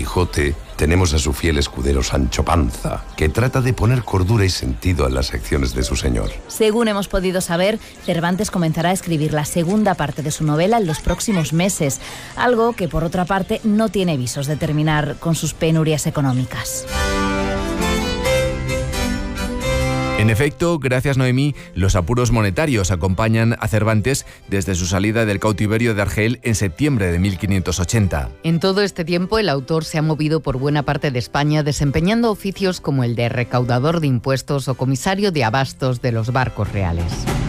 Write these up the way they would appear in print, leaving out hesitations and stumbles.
Quijote, tenemos a su fiel escudero Sancho Panza, que trata de poner cordura y sentido a las acciones de su señor. Según hemos podido saber, Cervantes comenzará a escribir la segunda parte de su novela en los próximos meses, algo que, por otra parte, no tiene visos de terminar con sus penurias económicas. En efecto, gracias Noemí, los apuros monetarios acompañan a Cervantes desde su salida del cautiverio de Argel en septiembre de 1580. En todo este tiempo, el autor se ha movido por buena parte de España desempeñando oficios como el de recaudador de impuestos o comisario de abastos de los barcos reales.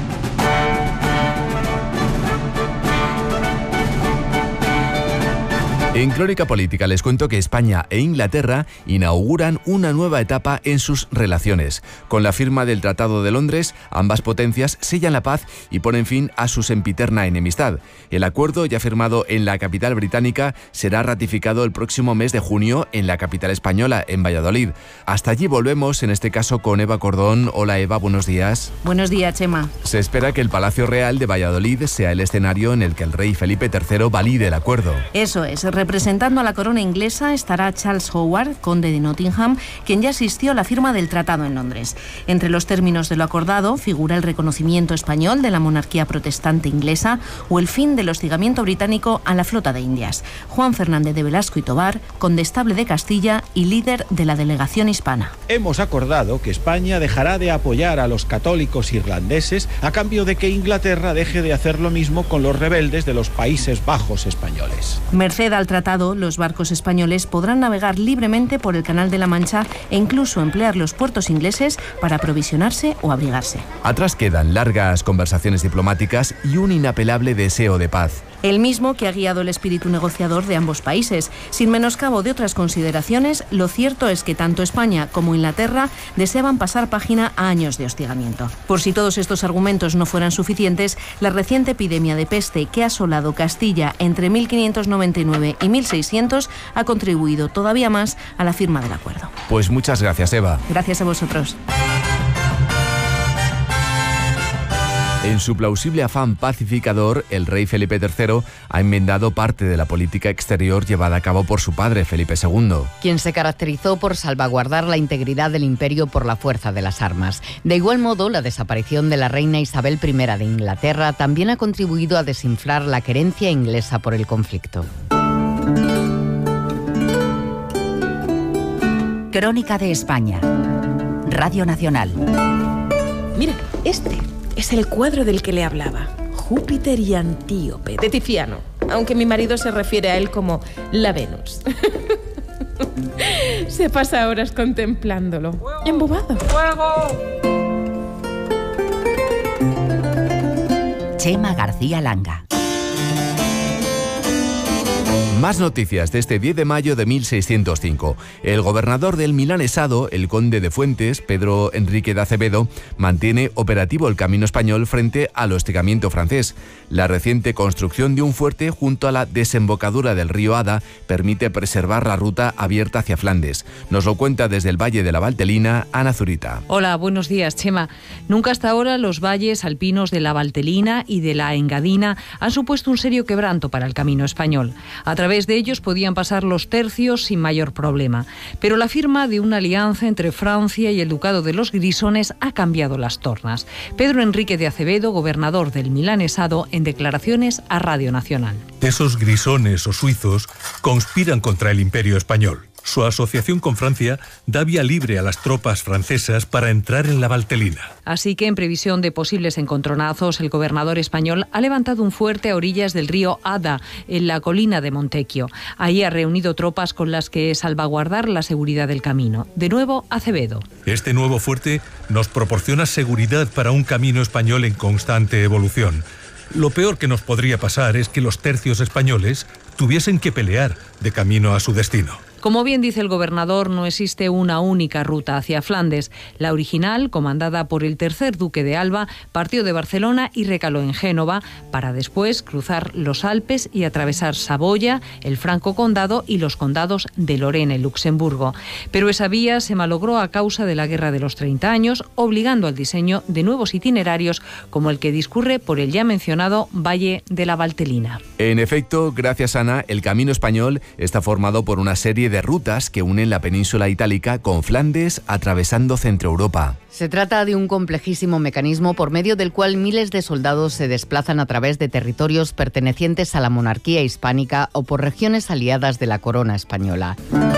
En Crónica Política les cuento que España e Inglaterra inauguran una nueva etapa en sus relaciones. Con la firma del Tratado de Londres, ambas potencias sellan la paz y ponen fin a su sempiterna enemistad. El acuerdo, ya firmado en la capital británica, será ratificado el próximo mes de junio en la capital española, en Valladolid. Hasta allí volvemos, en este caso con Eva Cordón. Hola Eva, buenos días. Buenos días, Chema. Se espera que el Palacio Real de Valladolid sea el escenario en el que el rey Felipe III valide el acuerdo. Eso es. Representando a la corona inglesa estará Charles Howard, conde de Nottingham, quien ya asistió a la firma del tratado en Londres. Entre los términos de lo acordado figura el reconocimiento español de la monarquía protestante inglesa o el fin del hostigamiento británico a la flota de Indias. Juan Fernández de Velasco y Tobar, condestable de Castilla y líder de la delegación hispana. Hemos acordado que España dejará de apoyar a los católicos irlandeses a cambio de que Inglaterra deje de hacer lo mismo con los rebeldes de los Países Bajos españoles. Merced al tratado, los barcos españoles podrán navegar libremente por el Canal de la Mancha e incluso emplear los puertos ingleses para aprovisionarse o abrigarse. Atrás quedan largas conversaciones diplomáticas y un inapelable deseo de paz. El mismo que ha guiado el espíritu negociador de ambos países. Sin menoscabo de otras consideraciones, lo cierto es que tanto España como Inglaterra deseaban pasar página a años de hostigamiento. Por si todos estos argumentos no fueran suficientes, la reciente epidemia de peste que ha asolado Castilla entre 1599 y 1600 ha contribuido todavía más a la firma del acuerdo. Pues muchas gracias, Eva. Gracias a vosotros. En su plausible afán pacificador, el rey Felipe III ha enmendado parte de la política exterior llevada a cabo por su padre, Felipe II. Quien se caracterizó por salvaguardar la integridad del imperio por la fuerza de las armas. De igual modo, la desaparición de la reina Isabel I de Inglaterra también ha contribuido a desinflar la querencia inglesa por el conflicto. Crónica de España. Radio Nacional. Mira, este es el cuadro del que le hablaba. Júpiter y Antíope, de Tiziano. Aunque mi marido se refiere a él como la Venus. Se pasa horas contemplándolo. Embobado. ¡Fuego! Chema García Langa. Más noticias de este 10 de mayo de 1605. El gobernador del milanesado, el conde de Fuentes, Pedro Enrique de Acevedo, mantiene operativo el camino español frente al hostigamiento francés. La reciente construcción de un fuerte junto a la desembocadura del río Adda permite preservar la ruta abierta hacia Flandes. Nos lo cuenta desde el Valle de la Valtelina, Ana Zurita. Hola, buenos días, Chema. Nunca hasta ahora los valles alpinos de la Valtelina y de la Engadina han supuesto un serio quebranto para el camino español. A través de ellos podían pasar los tercios sin mayor problema. Pero la firma de una alianza entre Francia y el Ducado de los Grisones ha cambiado las tornas. Pedro Enrique de Acevedo, gobernador del milanesado, en declaraciones a Radio Nacional. Esos grisones o suizos conspiran contra el imperio español. Su asociación con Francia da vía libre a las tropas francesas para entrar en la Valtelina. Así que, en previsión de posibles encontronazos, el gobernador español ha levantado un fuerte a orillas del río Adda, en la colina de Montecchio. Ahí ha reunido tropas con las que salvaguardar la seguridad del camino. De nuevo, Acevedo. Este nuevo fuerte nos proporciona seguridad para un camino español en constante evolución. Lo peor que nos podría pasar es que los tercios españoles tuviesen que pelear de camino a su destino. Como bien dice el gobernador, no existe una única ruta hacia Flandes. La original, comandada por el tercer duque de Alba, partió de Barcelona y recaló en Génova, para después cruzar los Alpes y atravesar Saboya, el Franco Condado y los condados de Lorena y Luxemburgo. Pero esa vía se malogró a causa de la Guerra de los 30 años, obligando al diseño de nuevos itinerarios, como el que discurre por el ya mencionado Valle de la Valtelina. En efecto, gracias Ana, el camino español está formado por una serie de de rutas que unen la península itálica con Flandes, atravesando Centroeuropa. Se trata de un complejísimo mecanismo por medio del cual miles de soldados se desplazan a través de territorios pertenecientes a la monarquía hispánica o por regiones aliadas de la corona española.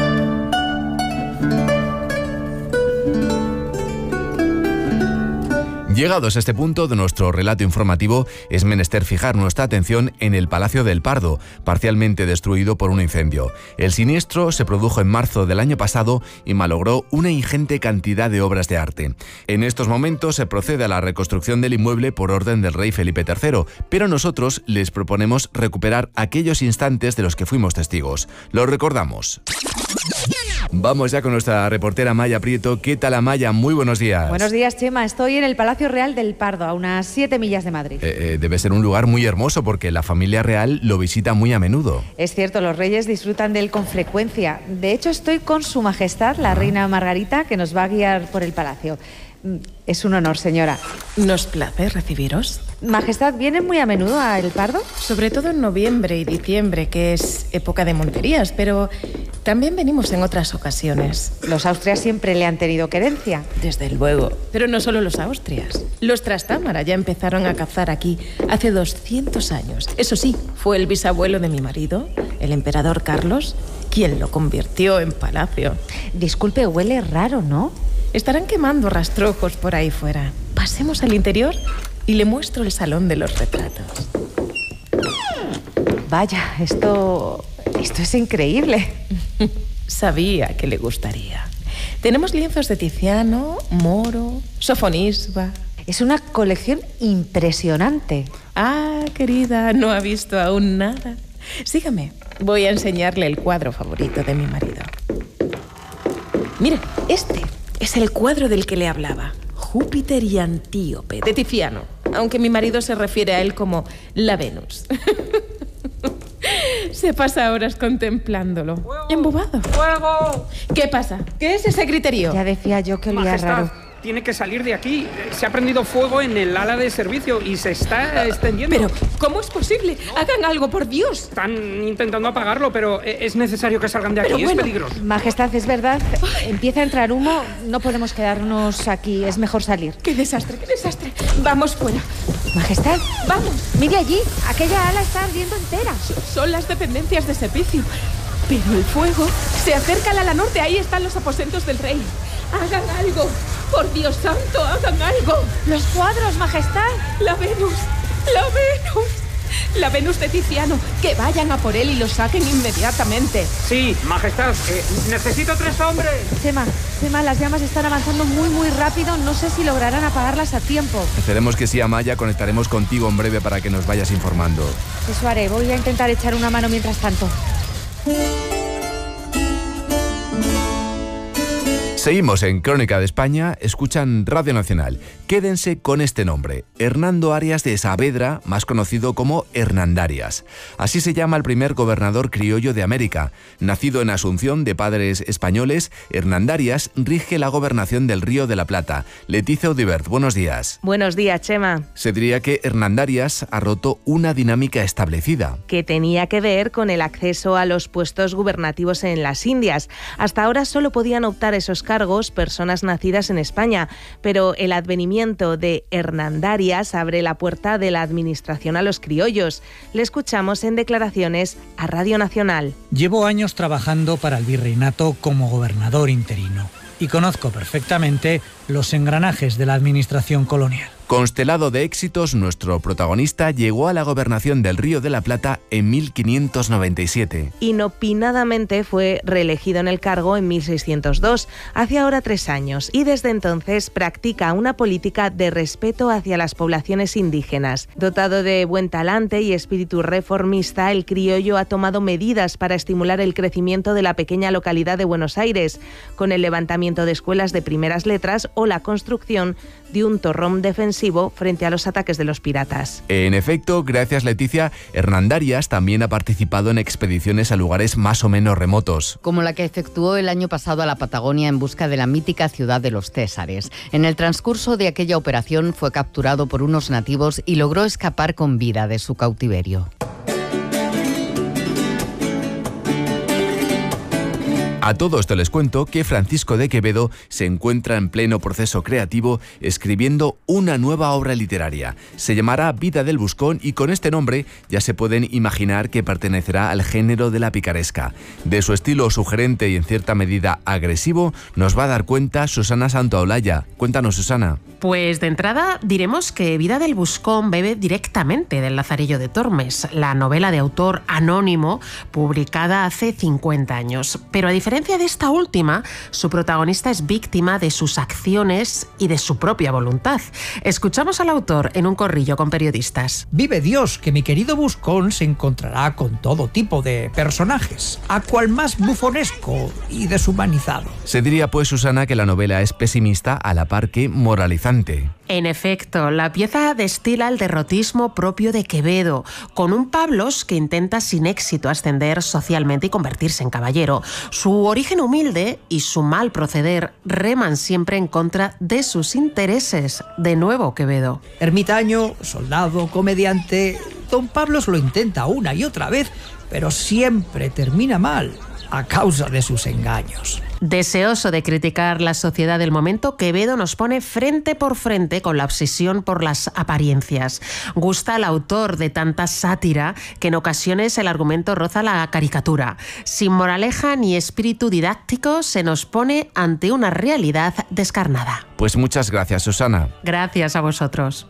Llegados a este punto de nuestro relato informativo, es menester fijar nuestra atención en el Palacio del Pardo, parcialmente destruido por un incendio. El siniestro se produjo en marzo del año pasado y malogró una ingente cantidad de obras de arte. En estos momentos se procede a la reconstrucción del inmueble por orden del rey Felipe III, pero nosotros les proponemos recuperar aquellos instantes de los que fuimos testigos. Los recordamos. Vamos ya con nuestra reportera Maya Prieto. ¿Qué tal, Amaya? Muy buenos días. Buenos días, Chema. Estoy en el Palacio Real del Pardo, a unas 7 millas de Madrid. Debe ser un lugar muy hermoso porque la familia real lo visita muy a menudo. Es cierto, los reyes disfrutan de él con frecuencia. De hecho, estoy con Su Majestad, la reina Margarita, que nos va a guiar por el palacio. Es un honor, señora. Nos place recibiros. Majestad, ¿vienen muy a menudo a El Pardo? Sobre todo en noviembre y diciembre, que es época de monterías, pero también venimos en otras ocasiones. Los Austrias siempre le han tenido querencia. Desde luego. Pero no solo los Austrias. Los Trastámara ya empezaron a cazar aquí hace 200 años. Eso sí, fue el bisabuelo de mi marido, el emperador Carlos, quien lo convirtió en palacio. Disculpe, huele raro, ¿no? Estarán quemando rastrojos por ahí fuera. Pasemos al interior y le muestro el salón de los retratos. Vaya, esto es increíble. Sabía que le gustaría. Tenemos lienzos de Tiziano, Moro, Sofonisba. Es una colección impresionante. Ah, querida, no ha visto aún nada. Sígame, voy a enseñarle el cuadro favorito de mi marido. Mire, este es el cuadro del que le hablaba. Júpiter y Antíope, de Tiziano. Aunque mi marido se refiere a él como la Venus. Se pasa horas contemplándolo. ¡Fuego! Embobado. ¡Fuego! ¿Qué pasa? ¿Qué es ese griterío? Ya decía yo que olía raro. Tiene que salir de aquí. Se ha prendido fuego en el ala de servicio y se está extendiendo. Pero, ¿cómo es posible? Hagan algo, por Dios. Están intentando apagarlo, pero es necesario que salgan de aquí. Bueno, es peligroso. Majestad, es verdad. Empieza a entrar humo. No podemos quedarnos aquí. Es mejor salir. ¡Qué desastre, qué desastre! Vamos fuera. Majestad, vamos. Mire allí. Aquella ala está ardiendo entera. Son las dependencias de servicio. Pero el fuego se acerca al ala norte. Ahí están los aposentos del rey. ¡Hagan algo! ¡Por Dios santo, hagan algo! ¡Los cuadros, Majestad! ¡La Venus! ¡La Venus! ¡La Venus de Tiziano! ¡Que vayan a por él y lo saquen inmediatamente! Sí, Majestad, necesito 3 hombres. Chema, las llamas están avanzando muy rápido. No sé si lograrán apagarlas a tiempo. Esperemos que sí, Amaya. Conectaremos contigo en breve para que nos vayas informando. Eso haré. Voy a intentar echar una mano mientras tanto. Seguimos en Crónica de España, escuchan Radio Nacional. Quédense con este nombre, Hernando Arias de Saavedra, más conocido como Hernandarias. Así se llama el primer gobernador criollo de América. Nacido en Asunción de padres españoles, Hernandarias rige la gobernación del Río de la Plata. Leticia Audibert, buenos días. Buenos días, Chema. Se diría que Hernandarias ha roto una dinámica establecida. Que tenía que ver con el acceso a los puestos gubernativos en las Indias. Hasta ahora solo podían optar esos cargos personas nacidas en España, pero el advenimiento de Hernandarias abre la puerta de la administración a los criollos. Le escuchamos en declaraciones a Radio Nacional. Llevo años trabajando para el virreinato como gobernador interino y conozco perfectamente los engranajes de la administración colonial. Constelado de éxitos, nuestro protagonista llegó a la gobernación del Río de la Plata en 1597. Inopinadamente fue reelegido en el cargo en 1602, hace ahora 3 años, y desde entonces practica una política de respeto hacia las poblaciones indígenas. Dotado de buen talante y espíritu reformista, el criollo ha tomado medidas para estimular el crecimiento de la pequeña localidad de Buenos Aires, con el levantamiento de escuelas de primeras letras o la construcción de un torrón defensivo frente a los ataques de los piratas. En efecto, gracias Leticia, Hernandarias también ha participado en expediciones a lugares más o menos remotos. Como la que efectuó el año pasado a la Patagonia en busca de la mítica ciudad de los Césares. En el transcurso de aquella operación fue capturado por unos nativos y logró escapar con vida de su cautiverio. A todo esto les cuento que Francisco de Quevedo se encuentra en pleno proceso creativo escribiendo una nueva obra literaria. Se llamará Vida del Buscón y con este nombre ya se pueden imaginar que pertenecerá al género de la picaresca. De su estilo sugerente y en cierta medida agresivo nos va a dar cuenta Susana Santaolalla. Cuéntanos, Susana. Pues de entrada diremos que Vida del Buscón bebe directamente del Lazarillo de Tormes, la novela de autor anónimo publicada hace 50 años. Pero a diferencia de esta última, su protagonista es víctima de sus acciones y de su propia voluntad. Escuchamos al autor en un corrillo con periodistas. Vive Dios que mi querido Buscón se encontrará con todo tipo de personajes, a cual más bufonesco y deshumanizado. Se diría pues, Susana, que la novela es pesimista a la par que moralizante. En efecto, la pieza destila el derrotismo propio de Quevedo, con un Pablos que intenta sin éxito ascender socialmente y convertirse en caballero. Su origen humilde y su mal proceder reman siempre en contra de sus intereses. De nuevo, Quevedo. Ermitaño, soldado, comediante, don Pablos lo intenta una y otra vez, pero siempre termina mal, a causa de sus engaños. Deseoso de criticar la sociedad del momento, Quevedo nos pone frente por frente con la obsesión por las apariencias. Gusta al autor de tanta sátira que en ocasiones el argumento roza la caricatura. Sin moraleja ni espíritu didáctico, se nos pone ante una realidad descarnada. Pues muchas gracias, Susana. Gracias a vosotros.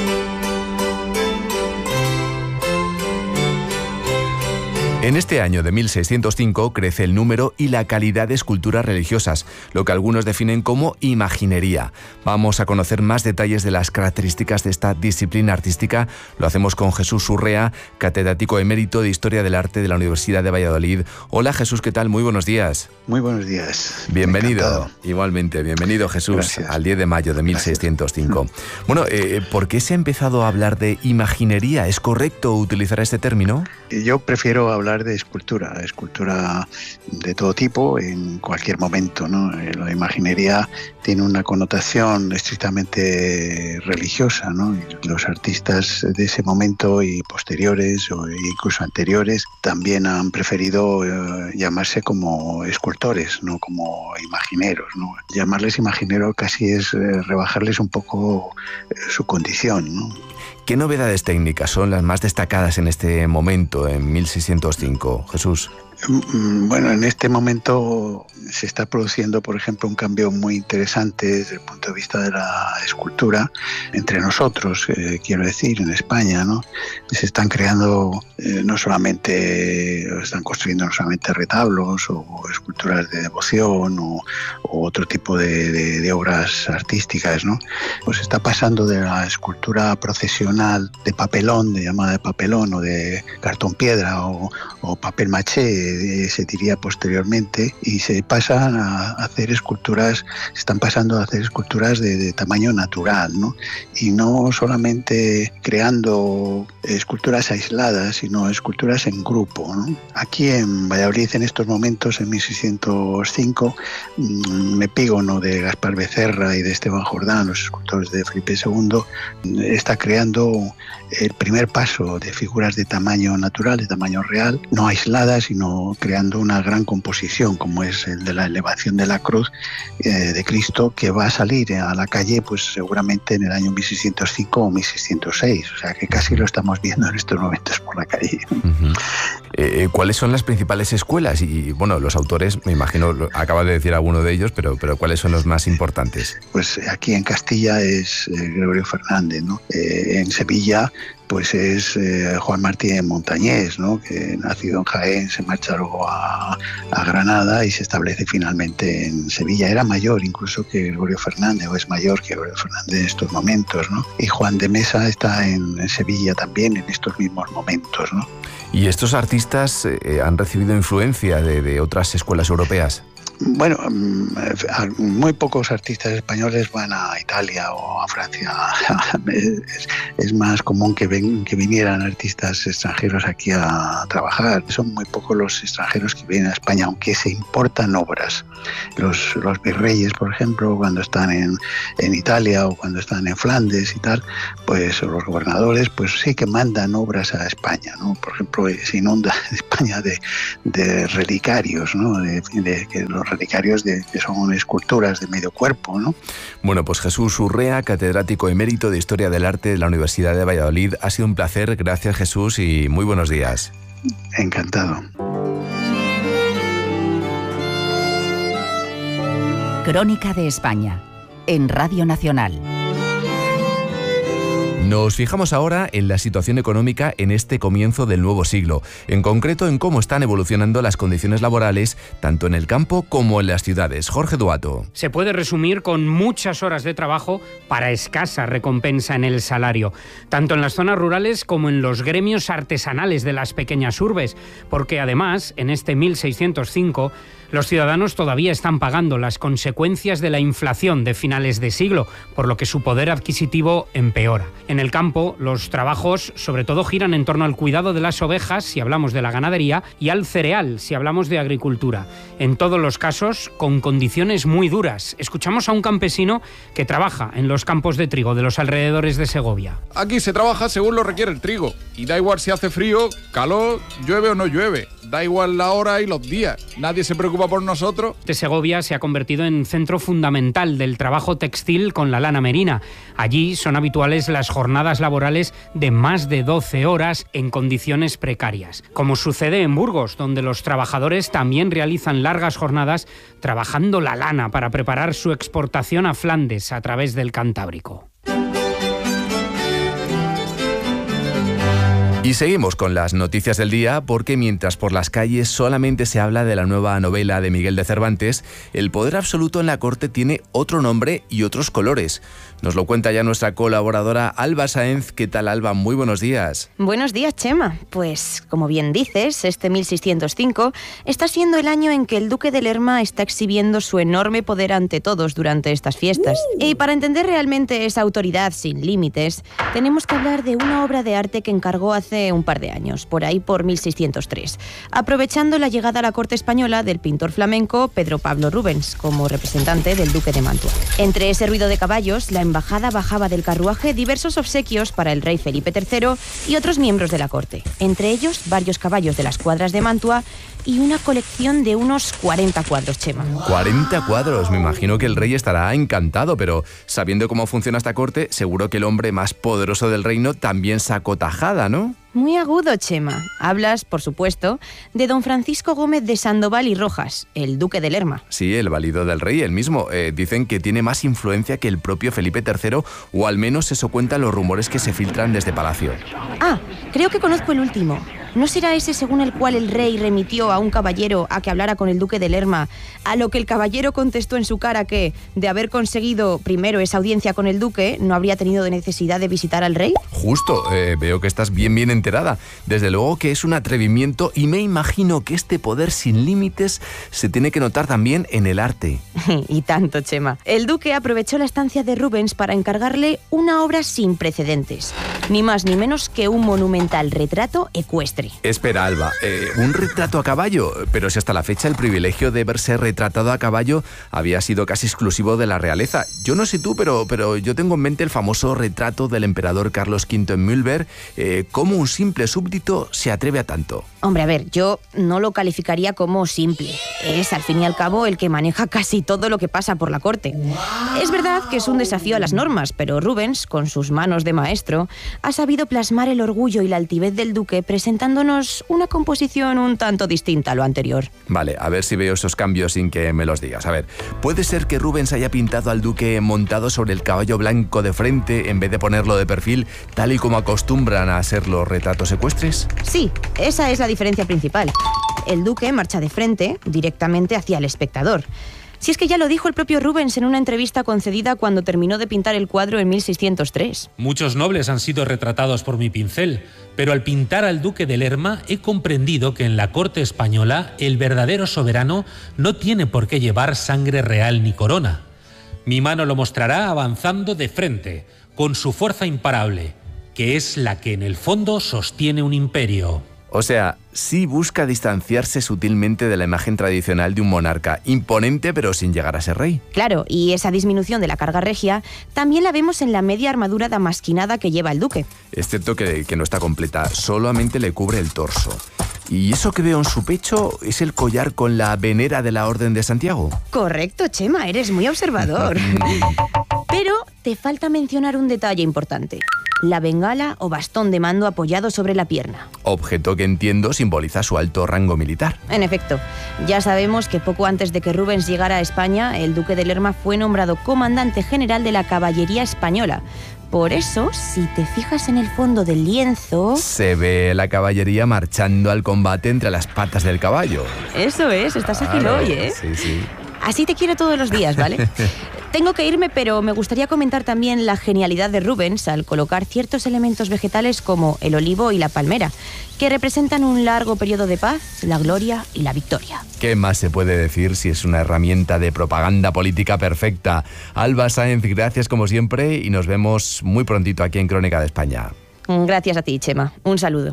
En este año de 1605 crece el número y la calidad de esculturas religiosas, lo que algunos definen como imaginería. Vamos a conocer más detalles de las características de esta disciplina artística. Lo hacemos con Jesús Urrea, catedrático emérito de Historia del Arte de la Universidad de Valladolid. Hola Jesús, ¿qué tal? Muy buenos días. Muy buenos días. Bienvenido. Encantado. Igualmente, bienvenido Jesús. Gracias. Al 10 de mayo de 1605. Gracias. Bueno, ¿por qué se ha empezado a hablar de imaginería? ¿Es correcto utilizar este término? Yo prefiero hablar de escultura de todo tipo en cualquier momento, ¿no? La imaginería tiene una connotación estrictamente religiosa, ¿no? Y los artistas de ese momento y posteriores o incluso anteriores también han preferido llamarse como escultores, no como imagineros, ¿no? Llamarles imagineros casi es rebajarles un poco su condición, ¿no? ¿Qué novedades técnicas son las más destacadas en este momento, en 1605, Jesús? Bueno, en este momento se está produciendo, por ejemplo, un cambio muy interesante desde el punto de vista de la escultura entre nosotros, quiero decir, en España, ¿no? Se están creando están construyendo no solamente retablos o esculturas de devoción o otro tipo de obras artísticas, ¿no? Pues está pasando de la escultura procesional de papelón, de llamada de papelón o de cartón piedra o papel maché, se diría posteriormente, y se pasan a hacer esculturas, se están pasando a hacer esculturas de tamaño natural, ¿no? Y no solamente creando esculturas aisladas, sino esculturas en grupo, ¿no? Aquí en Valladolid, en estos momentos, en 1605, Epígono de Gaspar Becerra y de Esteban Jordán, los escultores de Felipe II, está creando el primer paso de figuras de tamaño natural, de tamaño real, no aisladas, sino creando una gran composición, como es el de la elevación de la cruz de Cristo, que va a salir a la calle pues seguramente en el año 1605 o 1606, o sea que casi lo estamos viendo en estos momentos por la calle. Uh-huh. ¿Cuáles son las principales escuelas? Y bueno, los autores, me imagino, acaba de decir alguno de ellos, pero ¿cuáles son los más importantes? Pues aquí en Castilla es Gregorio Fernández, ¿no? En Sevilla pues es Juan Martín Montañés, ¿no? Que nacido en Jaén se marcha luego a Granada y se establece finalmente en Sevilla. Era mayor incluso que Gregorio Fernández, o es mayor que Gregorio Fernández en estos momentos, ¿no? Y Juan de Mesa está en Sevilla también en estos mismos momentos, ¿no? ¿Y estos artistas han recibido influencia de otras escuelas europeas? Bueno, muy pocos artistas españoles van a Italia o a Francia. Es más común que vinieran artistas extranjeros aquí a trabajar. Son muy pocos los extranjeros que vienen a España, aunque se importan obras. Los virreyes, por ejemplo, cuando están en Italia o cuando están en Flandes y tal, pues los gobernadores, pues sí que mandan obras a España, ¿no? Por ejemplo, ejemplo, se inunda España de relicarios, ¿no? De los relicarios que son esculturas de medio cuerpo, ¿no? Bueno, pues Jesús Urrea, catedrático emérito de Historia del Arte de la Universidad de Valladolid. Ha sido un placer. Gracias, Jesús, y muy buenos días. Encantado. Crónica de España, en Radio Nacional. Nos fijamos ahora en la situación económica en este comienzo del nuevo siglo, en concreto en cómo están evolucionando las condiciones laborales, tanto en el campo como en las ciudades. Jorge Duato. Se puede resumir con muchas horas de trabajo para escasa recompensa en el salario, tanto en las zonas rurales como en los gremios artesanales de las pequeñas urbes, porque además, en este 1605, los ciudadanos todavía están pagando las consecuencias de la inflación de finales de siglo, por lo que su poder adquisitivo empeora. En el campo, los trabajos sobre todo giran en torno al cuidado de las ovejas, si hablamos de la ganadería, y al cereal, si hablamos de agricultura. En todos los casos, con condiciones muy duras. Escuchamos a un campesino que trabaja en los campos de trigo de los alrededores de Segovia. Aquí se trabaja según lo requiere el trigo, y da igual si hace frío, calor, llueve o no llueve. Da igual la hora y los días. Nadie se preocupa por nosotros. Segovia se ha convertido en centro fundamental del trabajo textil con la lana merina. Allí son habituales las jornadas laborales de más de 12 horas en condiciones precarias. Como sucede en Burgos, donde los trabajadores también realizan largas jornadas trabajando la lana para preparar su exportación a Flandes a través del Cantábrico. Y seguimos con las noticias del día, porque mientras por las calles solamente se habla de la nueva novela de Miguel de Cervantes, el poder absoluto en la corte tiene otro nombre y otros colores. Nos lo cuenta ya nuestra colaboradora Alba Sáenz. ¿Qué tal, Alba? Muy buenos días. Buenos días, Chema. Pues, como bien dices, este 1605 está siendo el año en que el duque de Lerma está exhibiendo su enorme poder ante todos durante estas fiestas. Y para entender realmente esa autoridad sin límites, tenemos que hablar de una obra de arte que encargó hace un par de años, por ahí por 1603, aprovechando la llegada a la corte española del pintor flamenco Pedro Pablo Rubens como representante del duque de Mantua. Entre ese ruido de caballos, la embajada bajaba del carruaje diversos obsequios para el rey Felipe III y otros miembros de la corte, entre ellos varios caballos de las cuadras de Mantua y una colección de unos 40 cuadros, Chema. 40 cuadros, me imagino que el rey estará encantado, pero sabiendo cómo funciona esta corte, seguro que el hombre más poderoso del reino también sacó tajada, ¿no? Muy agudo, Chema. Hablas, por supuesto, de don Francisco Gómez de Sandoval y Rojas, el duque de Lerma. Sí, el valido del rey, el mismo. Dicen que tiene más influencia que el propio Felipe III, o al menos eso cuentan los rumores que se filtran desde Palacio. Ah, creo que conozco el último. ¿No será ese según el cual el rey remitió a un caballero a que hablara con el duque de Lerma, a lo que el caballero contestó en su cara que, de haber conseguido primero esa audiencia con el duque, no habría tenido necesidad de visitar al rey? Justo, veo que estás bien enterada. Desde luego que es un atrevimiento, y me imagino que este poder sin límites se tiene que notar también en el arte. Y tanto, Chema. El duque aprovechó la estancia de Rubens para encargarle una obra sin precedentes. Ni más ni menos que un monumental retrato ecuestre. Espera, Alba, ¿un retrato a caballo? Pero si hasta la fecha el privilegio de verse retratado a caballo había sido casi exclusivo de la realeza. Yo no sé tú, pero yo tengo en mente el famoso retrato del emperador Carlos V en Mühlberg. ¿Cómo un simple súbdito se atreve a tanto? Hombre, a ver, yo no lo calificaría como simple. Es, al fin y al cabo, el que maneja casi todo lo que pasa por la corte. Es verdad que es un desafío a las normas, pero Rubens, con sus manos de maestro, ha sabido plasmar el orgullo y la altivez del duque presentándonos una composición un tanto distinta a lo anterior. Vale, a ver si veo esos cambios sin que me los digas. A ver, ¿puede ser que Rubens haya pintado al duque montado sobre el caballo blanco de frente en vez de ponerlo de perfil, tal y como acostumbran a hacer los retratos ecuestres? Sí, esa es la diferencia principal. El duque marcha de frente, directamente hacia el espectador. Si es que ya lo dijo el propio Rubens en una entrevista concedida cuando terminó de pintar el cuadro en 1603. Muchos nobles han sido retratados por mi pincel, pero al pintar al duque de Lerma he comprendido que en la corte española el verdadero soberano no tiene por qué llevar sangre real ni corona. Mi mano lo mostrará avanzando de frente, con su fuerza imparable, que es la que en el fondo sostiene un imperio. O sea, sí busca distanciarse sutilmente de la imagen tradicional de un monarca, imponente pero sin llegar a ser rey. Claro, y esa disminución de la carga regia también la vemos en la media armadura damasquinada que lleva el duque. Excepto que no está completa, solamente le cubre el torso. ¿Y eso que veo en su pecho es el collar con la venera de la Orden de Santiago? Correcto, Chema, eres muy observador. Pero te falta mencionar un detalle importante. La bengala o bastón de mando apoyado sobre la pierna. Objeto que entiendo simboliza su alto rango militar. En efecto, ya sabemos que poco antes de que Rubens llegara a España, el duque de Lerma fue nombrado comandante general de la caballería española. Por eso, si te fijas en el fondo del lienzo... Se ve la caballería marchando al combate entre las patas del caballo. Eso es, estás ágil hoy, ¿eh? Sí, sí. Así te quiero todos los días, ¿vale? Tengo que irme, pero me gustaría comentar también la genialidad de Rubens al colocar ciertos elementos vegetales como el olivo y la palmera, que representan un largo periodo de paz, la gloria y la victoria. ¿Qué más se puede decir si es una herramienta de propaganda política perfecta? Alba Sáenz, gracias como siempre y nos vemos muy prontito aquí en Crónica de España. Gracias a ti, Chema. Un saludo.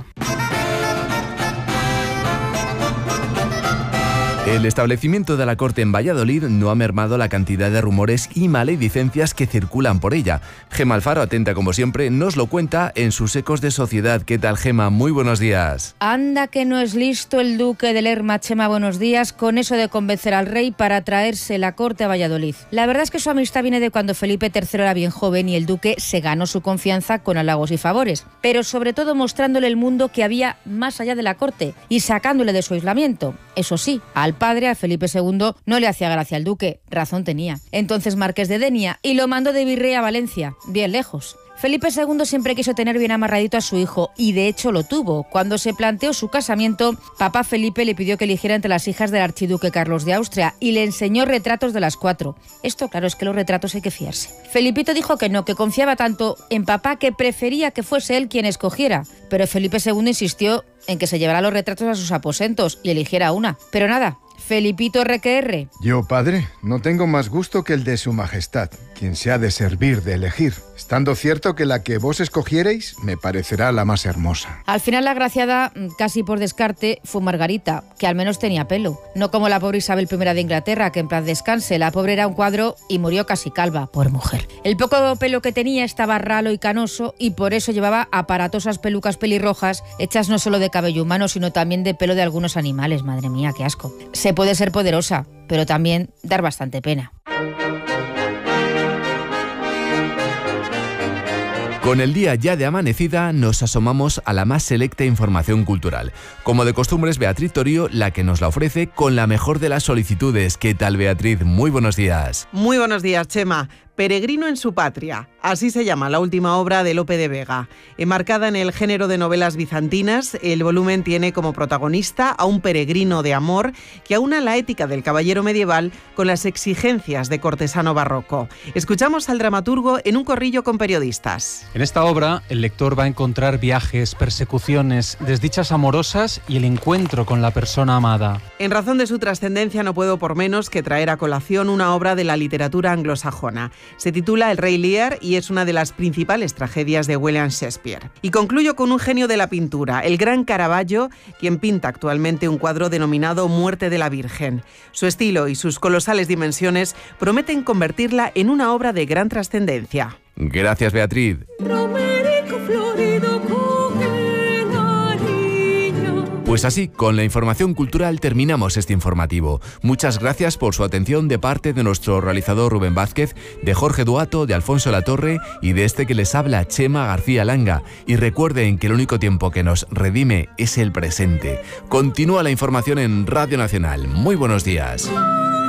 El establecimiento de la Corte en Valladolid no ha mermado la cantidad de rumores y maledicencias que circulan por ella. Gema Alfaro, atenta como siempre, nos lo cuenta en sus Ecos de Sociedad. ¿Qué tal, Gema? Muy buenos días. Anda que no es listo el duque de Lerma, Chema, buenos días, con eso de convencer al rey para traerse la corte a Valladolid. La verdad es que su amistad viene de cuando Felipe III era bien joven y el duque se ganó su confianza con halagos y favores, pero sobre todo mostrándole el mundo que había más allá de la corte y sacándole de su aislamiento. Eso sí, al padre, a Felipe II, no le hacía gracia al duque, razón tenía. Entonces marqués de Denia, y lo mandó de virrey a Valencia, bien lejos. Felipe II siempre quiso tener bien amarradito a su hijo, y de hecho lo tuvo. Cuando se planteó su casamiento, papá Felipe le pidió que eligiera entre las hijas del archiduque Carlos de Austria, y le enseñó retratos de las 4. Esto, claro, es que los retratos hay que fiarse. Felipito dijo que no, que confiaba tanto en papá que prefería que fuese él quien escogiera, pero Felipe II insistió en que se llevara los retratos a sus aposentos y eligiera una. Pero nada, Felipito RQR. Yo, padre, no tengo más gusto que el de su majestad, quien se ha de servir de elegir, estando cierto que la que vos escogierais me parecerá la más hermosa. Al final la agraciada, casi por descarte, fue Margarita, que al menos tenía pelo. No como la pobre Isabel I de Inglaterra, que en paz descanse, la pobre era un cuadro y murió casi calva, por mujer. El poco pelo que tenía estaba ralo y canoso y por eso llevaba aparatosas pelucas pelirrojas, hechas no solo de cabello humano, sino también de pelo de algunos animales. Madre mía, qué asco. Se puede ser poderosa, pero también dar bastante pena. Con el día ya de amanecida, nos asomamos a la más selecta información cultural. Como de costumbre es Beatriz Torío la que nos la ofrece con la mejor de las solicitudes. ¿Qué tal, Beatriz? Muy buenos días. Muy buenos días, Chema. Peregrino en su patria, así se llama la última obra de Lope de Vega. Enmarcada en el género de novelas bizantinas, el volumen tiene como protagonista a un peregrino de amor que aúna la ética del caballero medieval con las exigencias de cortesano barroco. Escuchamos al dramaturgo en un corrillo con periodistas. En esta obra, el lector va a encontrar viajes, persecuciones, desdichas amorosas y el encuentro con la persona amada. En razón de su trascendencia, no puedo por menos que traer a colación una obra de la literatura anglosajona. Se titula El Rey Lear y es una de las principales tragedias de William Shakespeare. Y concluyo con un genio de la pintura, el gran Caravaggio, quien pinta actualmente un cuadro denominado Muerte de la Virgen. Su estilo y sus colosales dimensiones prometen convertirla en una obra de gran trascendencia. Gracias, Beatriz. Pues así, con la información cultural terminamos este informativo. Muchas gracias por su atención de parte de nuestro realizador Rubén Vázquez, de Jorge Duato, de Alfonso Latorre y de este que les habla, Chema García Langa. Y recuerden que el único tiempo que nos redime es el presente. Continúa la información en Radio Nacional. Muy buenos días.